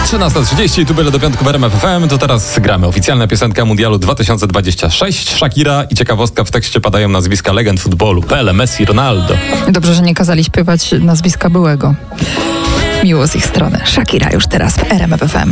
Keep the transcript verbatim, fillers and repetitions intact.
trzynasta trzydzieści, tu byle do piątku w R M F F M. To teraz gramy. Oficjalna piosenka Mundialu dwa tysiące dwudziestego szóstego. Shakira i ciekawostka, w tekście padają nazwiska legend futbolu. Pele, Messi, Ronaldo. Dobrze, że nie kazali śpiewać nazwiska byłego. Miło z ich strony. Shakira już teraz w R M F F M.